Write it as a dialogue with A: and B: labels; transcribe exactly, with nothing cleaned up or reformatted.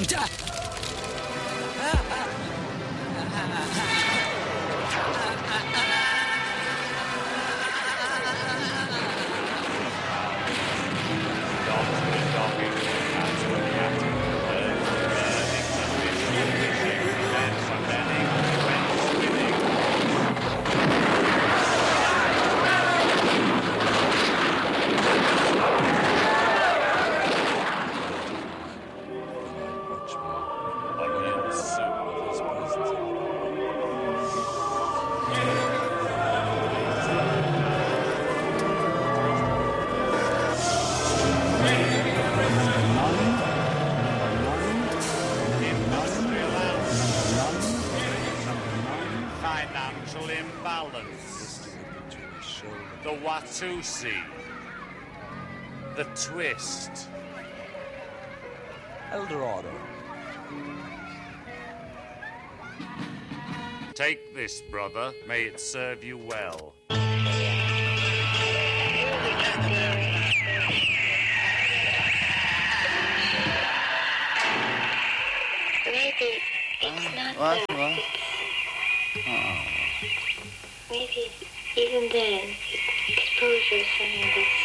A: Financial imbalance. The Watusi. The twist.
B: Eldorado.
A: Take this, brother. May it serve you well.
C: Maybe it's not
B: What?
C: that.
B: What? Oh.
C: Maybe even then, exposure is something that's